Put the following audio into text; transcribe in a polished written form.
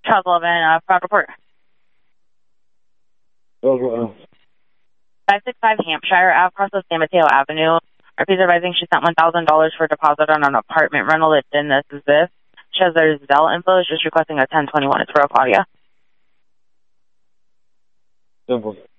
Charles Sullivan, Proud Report. 565 Hampshire Ave, across of San Mateo Avenue. RP's advising she sent $1,000 for deposit on an apartment rental. It's in this is this. She has their Zelle info. She's just requesting a 1021. It's for Claudia. Simple.